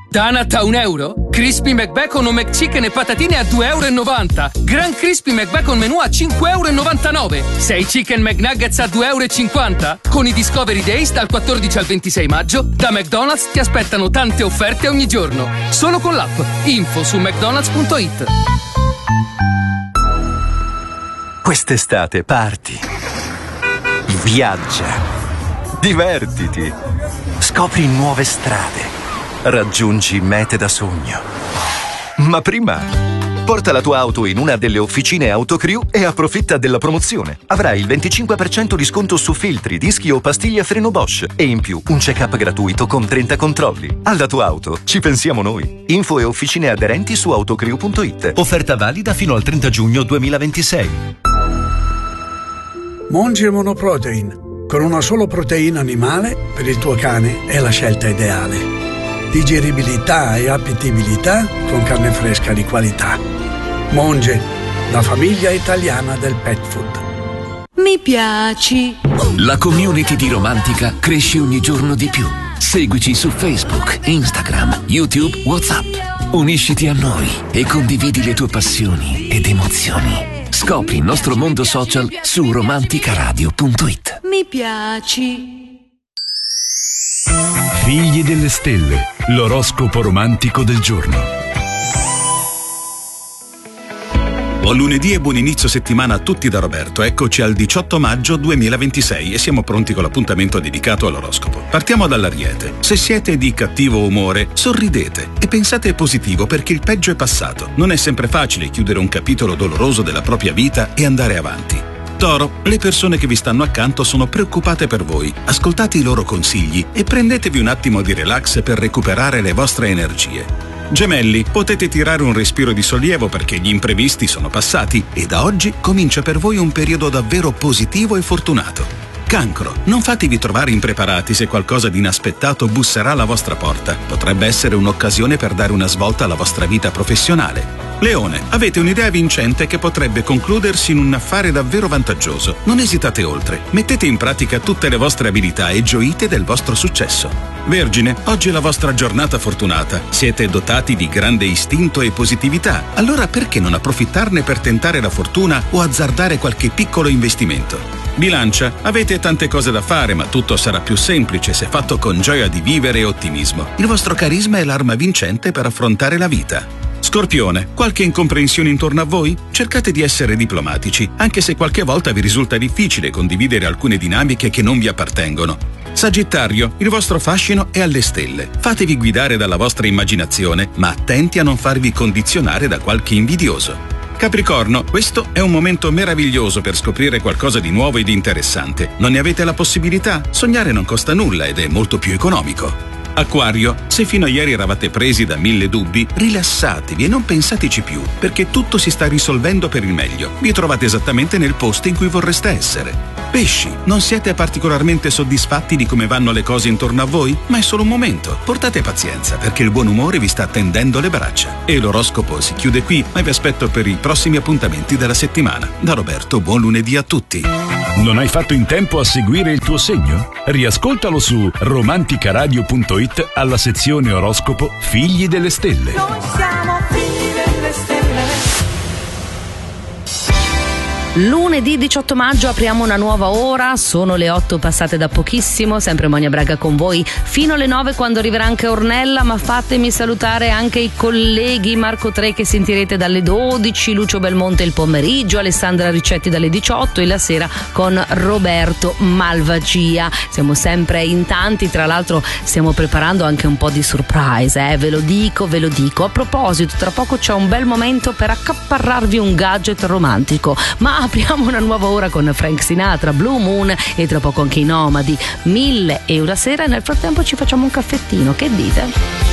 Donut a €1, Crispy McBacon o McChicken e patatine a €2,90 €, Gran Crispy McBacon menù a €5,99 €, 6 Chicken McNuggets a €2,50 €. Con i Discovery Days dal 14 al 26 maggio, da McDonald's ti aspettano tante offerte ogni giorno. Solo con l'app. Info su mcdonalds.it. Quest'estate parti, viaggia, divertiti, scopri nuove strade, raggiungi mete da sogno. Ma prima, porta la tua auto in una delle officine Autocrew e approfitta della promozione. Avrai il 25% di sconto su filtri, dischi o pastiglie a freno Bosch e in più un check-up gratuito con 30 controlli. Alla tua auto ci pensiamo noi. Info e officine aderenti su autocrew.it. Offerta valida fino al 30 giugno 2026. Monge Monoprotein, con una sola proteina animale per il tuo cane è la scelta ideale. Digeribilità e appetibilità con carne fresca di qualità. Monge, la famiglia italiana del pet food. Mi piaci. La community di Romantica cresce ogni giorno di più. Seguici su Facebook, Instagram, YouTube, WhatsApp. Unisciti a noi e condividi le tue passioni ed emozioni. Scopri il nostro mondo social su romanticaradio.it. Mi piaci. Figli delle stelle, l'oroscopo romantico del giorno. Buon lunedì e buon inizio settimana a tutti da Roberto. Eccoci al 18 maggio 2026 e siamo pronti con l'appuntamento dedicato all'oroscopo. Partiamo dall'Ariete. Se siete di cattivo umore, sorridete e pensate positivo perché il peggio è passato. Non è sempre facile chiudere un capitolo doloroso della propria vita e andare avanti. Toro, le persone che vi stanno accanto sono preoccupate per voi. Ascoltate i loro consigli e prendetevi un attimo di relax per recuperare le vostre energie. Gemelli, potete tirare un respiro di sollievo perché gli imprevisti sono passati e da oggi comincia per voi un periodo davvero positivo e fortunato. Cancro, non fatevi trovare impreparati se qualcosa di inaspettato busserà alla vostra porta. Potrebbe essere un'occasione per dare una svolta alla vostra vita professionale. Leone, avete un'idea vincente che potrebbe concludersi in un affare davvero vantaggioso. Non esitate oltre, mettete in pratica tutte le vostre abilità e gioite del vostro successo. Vergine, oggi è la vostra giornata fortunata. Siete dotati di grande istinto e positività. Allora perché non approfittarne per tentare la fortuna o azzardare qualche piccolo investimento? Bilancia, avete tante cose da fare, ma tutto sarà più semplice se fatto con gioia di vivere e ottimismo. Il vostro carisma è l'arma vincente per affrontare la vita. Scorpione, qualche incomprensione intorno a voi? Cercate di essere diplomatici, anche se qualche volta vi risulta difficile condividere alcune dinamiche che non vi appartengono. Sagittario, il vostro fascino è alle stelle. Fatevi guidare dalla vostra immaginazione, ma attenti a non farvi condizionare da qualche invidioso. Capricorno, questo è un momento meraviglioso per scoprire qualcosa di nuovo ed interessante. Non ne avete la possibilità? Sognare non costa nulla ed è molto più economico. Acquario, se fino a ieri eravate presi da 1000 dubbi, rilassatevi e non pensateci più, perché tutto si sta risolvendo per il meglio. Vi trovate esattamente nel posto in cui vorreste essere. Pesci, non siete particolarmente soddisfatti di come vanno le cose intorno a voi? Ma è solo un momento. Portate pazienza, perché il buon umore vi sta tendendo le braccia. E l'oroscopo si chiude qui, ma vi aspetto per i prossimi appuntamenti della settimana. Da Roberto, buon lunedì a tutti. Non hai fatto in tempo a seguire il tuo segno? Riascoltalo su romanticaradio.it alla sezione oroscopo Figli delle Stelle. Noi siamo figli delle stelle. Lunedì 18 maggio apriamo una nuova ora, sono le 8 passate da pochissimo, sempre Monia Braga con voi fino alle 9 quando arriverà anche Ornella, ma fatemi salutare anche i colleghi Marco Tre che sentirete dalle 12, Lucio Belmonte il pomeriggio, Alessandra Ricetti dalle 18 e la sera con Roberto Malvagia. Siamo sempre in tanti, tra l'altro stiamo preparando anche un po' di surprise, ve lo dico. A proposito, tra poco c'è un bel momento per accaparrarvi un gadget romantico, ma apriamo una nuova ora con Frank Sinatra, Blue Moon e tra poco anche i Nomadi, 1000 € a sera e nel frattempo ci facciamo un caffettino, che dite?